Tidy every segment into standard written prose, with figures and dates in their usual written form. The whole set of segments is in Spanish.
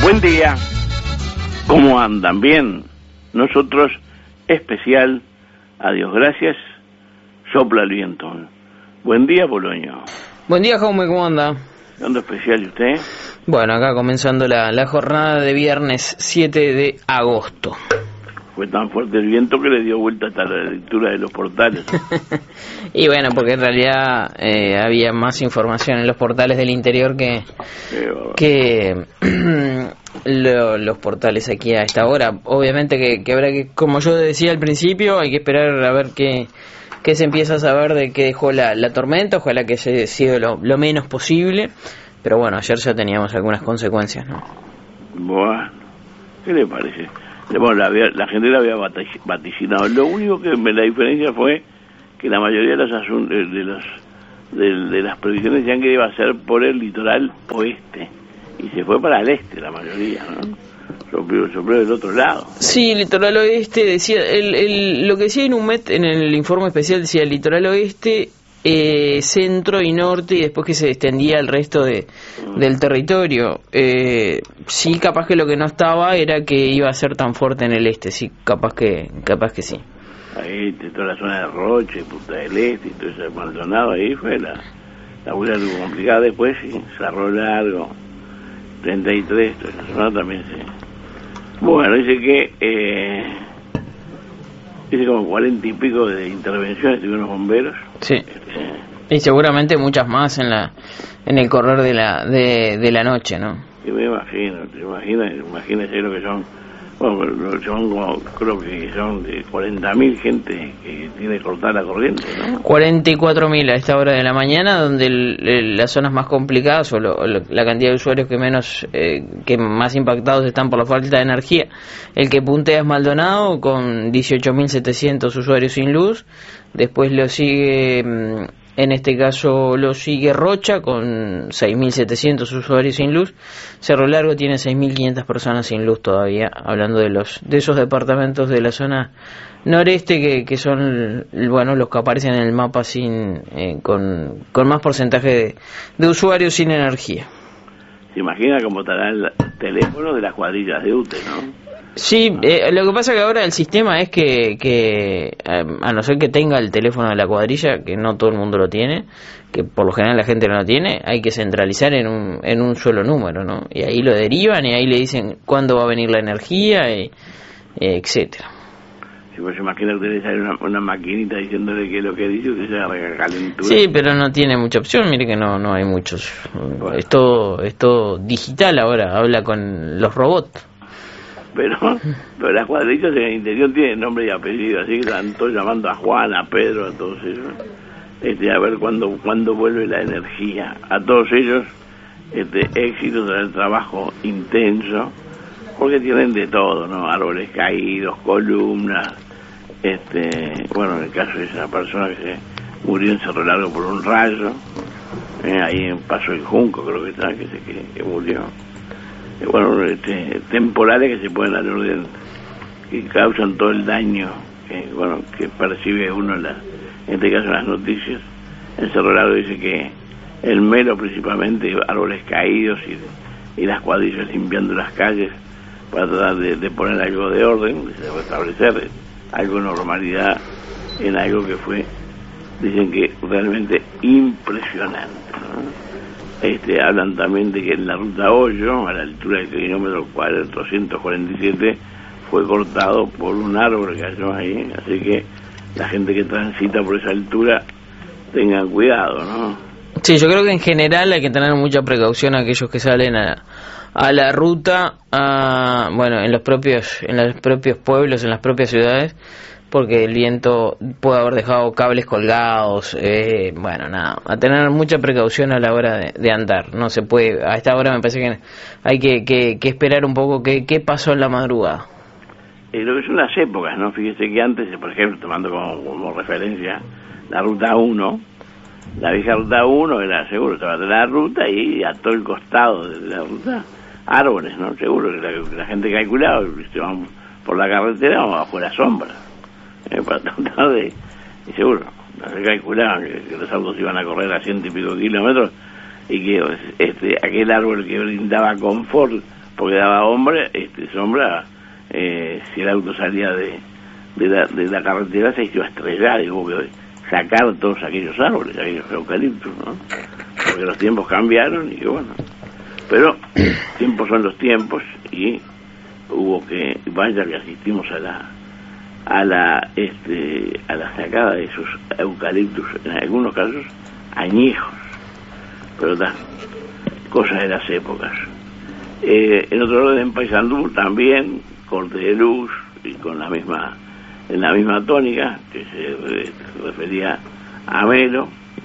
Buen día. ¿Cómo andan? ¿Bien? Nosotros, especial, a Dios gracias, sopla el viento. Buen día, Boloño. Buen día, Jaume, ¿cómo anda? ¿Dónde especial y usted? Bueno, acá comenzando la jornada de viernes 7 de agosto. Fue tan fuerte el viento que le dio vuelta hasta la lectura de los portales. Y bueno, porque en realidad había más información en los portales del interior que los portales aquí a esta hora. Obviamente que habrá que, como yo decía al principio, hay que esperar a ver qué se empieza a saber de qué dejó la tormenta. Ojalá que se siga lo menos posible. Pero bueno, ayer ya teníamos algunas consecuencias, ¿no? Bueno, ¿qué le parece? Bueno, la gente la había vaticinado. Lo único que la diferencia fue que la mayoría de las previsiones decían que iba a ser por el litoral oeste y se fue para el este la mayoría, ¿no? Sopló del otro lado. Sí, litoral oeste, decía lo que decía Inumet en el informe especial, decía el litoral oeste, centro y norte, y después que se extendía al resto del territorio. Sí, capaz que lo que no estaba era que iba a ser tan fuerte en el este. Sí, capaz que sí. Ahí, toda la zona de Roche, Punta del Este y todo ese Maldonado, ahí fue la vuelta algo complicada. Después sí, Cerro Largo, 33, toda esa zona también sí. Bueno, dice como 40 y pico de intervenciones tuvieron los bomberos. Sí. Y seguramente muchas más en el correr de la noche, ¿no? Sí, me imagino, imagínese lo que son. Bueno, creo que son de 40.000 gente que tiene que cortar la corriente, ¿no? 44.000 a esta hora de la mañana, donde las zonas más complicadas o la cantidad de usuarios que más impactados están por la falta de energía. El que puntea es Maldonado con 18.700 usuarios sin luz. Después lo sigue, en este caso lo sigue Rocha con 6.700 usuarios sin luz. Cerro Largo tiene 6.500 personas sin luz todavía, hablando de esos departamentos de la zona noreste que son, bueno, los que aparecen en el mapa con más porcentaje de usuarios sin energía. Se imagina cómo estará el teléfono de las cuadrillas de UTE, ¿no? Sí, lo que pasa que ahora el sistema es que a no ser que tenga el teléfono de la cuadrilla, que no todo el mundo lo tiene, que por lo general la gente no lo tiene, hay que centralizar en un solo número, ¿no? Y ahí lo derivan y ahí le dicen cuándo va a venir la energía, etcétera. Si vos imagina que usted sale una maquinita diciéndole que lo que dice, usted se agarra calentura. Sí, pero no tiene mucha opción, mire que no hay muchos. Bueno. Es todo digital ahora, habla con los robots. Pero las cuadrillas en el interior tienen nombre y apellido, así que están todos llamando a Juan, a Pedro, a todos ellos. A ver cuándo vuelve la energía. A todos ellos, éxitos en el trabajo intenso, porque tienen de todo, ¿no? Árboles caídos, columnas, bueno, en el caso de esa persona que se murió en Cerro Largo por un rayo, ahí en Paso del Junco creo que está, que murió. Bueno, temporales que se pueden dar orden, que causan todo el daño que percibe uno en este caso en las noticias. En Cerro Largo dice que el mero principalmente, árboles caídos y las cuadrillas limpiando las calles para tratar de poner algo de orden, de establecer algo de normalidad en algo que fue, dicen que realmente impresionante, ¿no? Hablan también de que en la ruta Hoyo, a la altura del kilómetro 447, fue cortado por un árbol que hay ahí, así que la gente que transita por esa altura tengan cuidado, ¿no? Sí, yo creo que en general hay que tener mucha precaución a aquellos que salen a la ruta, bueno, en los propios pueblos, en las propias ciudades, porque el viento puede haber dejado cables colgados, bueno, nada, a tener mucha precaución a la hora de andar. No se puede, a esta hora me parece que hay que esperar un poco qué pasó en la madrugada. Lo que son las épocas, ¿no? Fíjese que antes, por ejemplo, tomando como referencia la ruta 1, la vieja ruta 1 era seguro, estaba de la ruta y a todo el costado de la ruta árboles, ¿no? Seguro que la gente calculaba, se van por la carretera o bajo la sombra. Para tratar de, y seguro, se calculaban que los autos iban a correr a 100 y pico kilómetros y que aquel árbol que brindaba confort porque daba sombra, si el auto salía de la carretera se iba a estrellar, y hubo que sacar todos aquellos árboles, aquellos eucaliptos, ¿no? Porque los tiempos cambiaron y bueno, pero tiempos son los tiempos, y hubo que, vaya que asistimos a la sacada de esos eucaliptos, en algunos casos añejos, pero cosas de las épocas. En otro orden, en Paysandú también corte de luz, y en la misma tónica que se refería a Melo.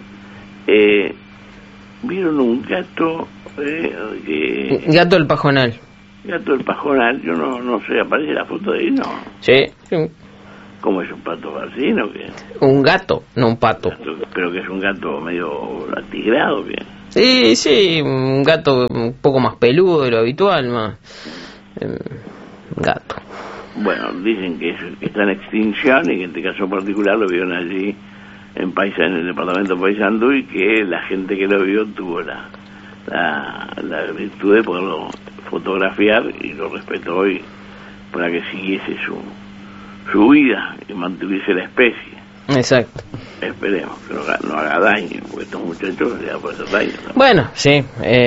Vieron un gato Gato del Pajonal. Gato del Pajonal, yo no sé, aparece la foto de él, ¿no? Sí. ¿Cómo es, un pato barcino? ¿Qué? Un gato, no un pato. Pero que es un gato medio atigrado, ¿qué? Sí, un gato un poco más peludo de lo habitual, más gato. Bueno, dicen que está en extinción, y que en este caso particular lo vieron allí en el departamento de Paysandú, y que la gente que lo vio tuvo la virtud de poderlo fotografiar, y lo respetó hoy para que siguiese su vida y mantuviese la especie. Exacto. Esperemos que no haga daño, porque estos muchachos le pueden hacer daño, ¿no? Bueno, sí.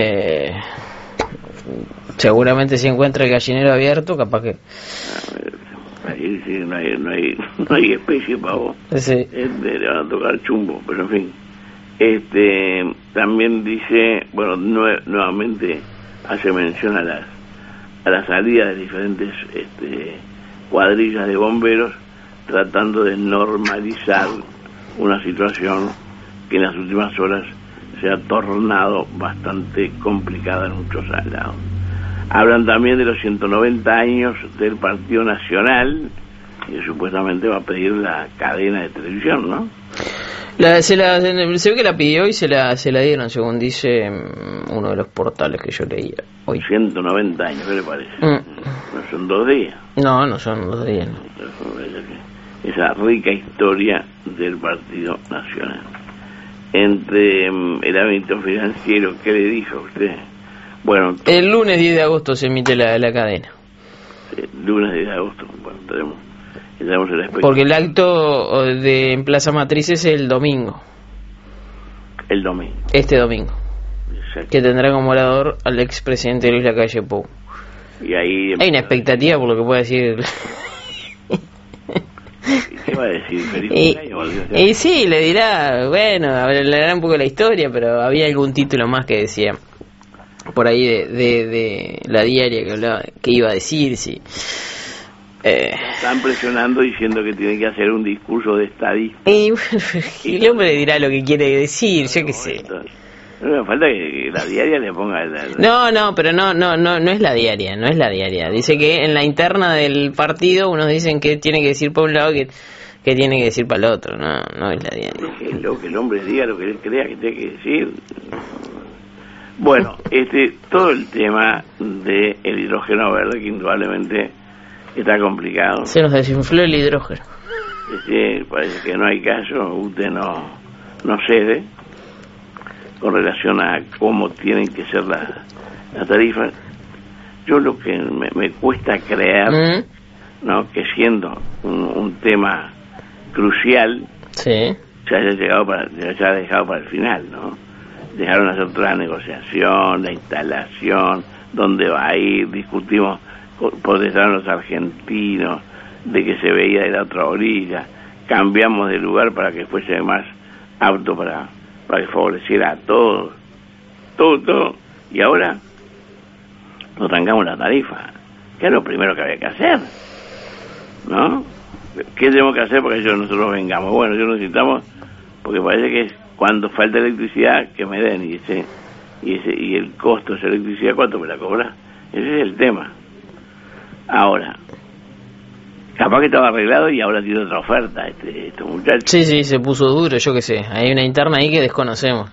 Seguramente si encuentra el gallinero abierto, capaz que... Ahí sí, no hay especie para vos. Sí. Le van a tocar chumbo, pero en fin. También dice, bueno, nuevamente hace mención a la salida de diferentes cuadrillas de bomberos, tratando de normalizar una situación que en las últimas horas se ha tornado bastante complicada en muchos lados. Hablan también de los 190 años del Partido Nacional, que supuestamente va a pedir la cadena de televisión, ¿no? Se ve que la pidió y se la dieron, según dice uno de los portales que yo leía hoy. 190 años, ¿qué le parece? No son 2 días. No son 2 días. No. Esa rica historia del Partido Nacional. Entre el ámbito financiero, ¿qué le dijo a usted? Bueno, el lunes 10 de agosto se emite la cadena. Lunes 10 de agosto, bueno, tenemos el expectativa. Porque el acto en Plaza Matriz es el domingo. El domingo. Este domingo. Exacto. Que tendrá como orador al expresidente Luis Lacalle Pou. Y ahí hay una expectativa por lo que puede decir. ¿Qué va a decir? ¿Feliz cumpleaños? Y sí, le dirá, bueno, le dará un poco la historia, pero había algún título más que decía por ahí de la diaria que hablaba, que iba a decir, sí. Están presionando diciendo que tiene que hacer un discurso de estadista. Y el hombre dirá lo que quiere decir, yo qué sé. No falta que la diaria le ponga No, pero no es la diaria, dice que en la interna del partido unos dicen que tiene que decir para un lado, que tiene que decir para el otro. No es la diaria. Lo que el hombre diga, lo que él crea que tiene que decir. Bueno, todo el tema del hidrógeno verde, que indudablemente está complicado. Se nos desinfló el hidrógeno. Parece que no hay caso, usted no cede con relación a cómo tienen que ser las tarifas. Yo lo que me cuesta creer, ¿no?, que siendo un tema crucial, sí, se haya dejado para el final, ¿no? Dejaron hacer toda la negociación, la instalación, dónde va a ir, discutimos, protestaron los argentinos de que se veía de la otra orilla, cambiamos de lugar para que fuese más apto para que favoreciera a todos, todo, y ahora nos trancamos la tarifa, que es lo primero que había que hacer, ¿no? ¿Qué tenemos que hacer para que nosotros vengamos? Bueno, yo necesitamos, porque parece que cuando falta electricidad, que me den, y el costo de esa electricidad, ¿cuánto me la cobra? Ese es el tema. Ahora, capaz que estaba arreglado y ahora tiene otra oferta estos muchachos. Sí, se puso duro, yo qué sé. Hay una interna ahí que desconocemos.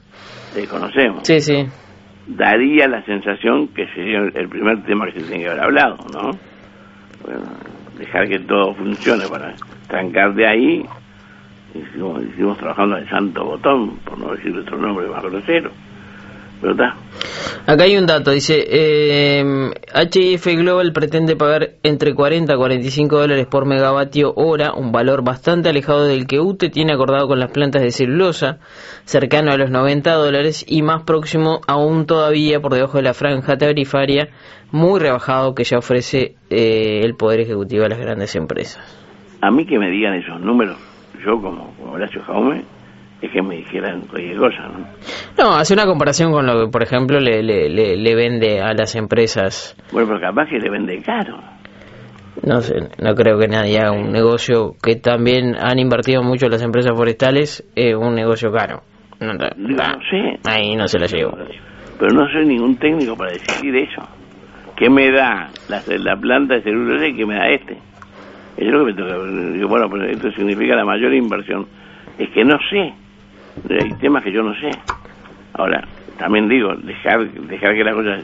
Sí. Daría la sensación que sería el primer tema que se tiene que haber hablado, ¿no? Bueno, dejar que todo funcione para trancar de ahí. Hicimos trabajando en Santo Botón, por no decir otro nombre más grosero. Pero está. Acá hay un dato, dice, HIF Global pretende pagar entre 40 a 45 dólares por megavatio hora, un valor bastante alejado del que UTE tiene acordado con las plantas de celulosa, cercano a los 90 dólares y más próximo aún todavía por debajo de la franja tarifaria, muy rebajado que ya ofrece el Poder Ejecutivo a las grandes empresas. A mí que me digan esos números, yo como Horacio Jaume, es que me dijeran cualquier cosa, ¿no? No, hace una comparación con lo que, por ejemplo, le vende a las empresas. Bueno, pero capaz que le vende caro. No sé, no creo que nadie haga un negocio que también han invertido mucho las empresas forestales, un negocio caro. No sé. Ahí no se la llevo. Pero no soy ningún técnico para decidir eso. ¿Qué me da la planta de celulosa y qué me da este? Eso es lo que me toca. Digo, bueno, pues esto significa la mayor inversión. Es que no sé. Hay temas que yo no sé. Ahora, también digo, dejar que las cosas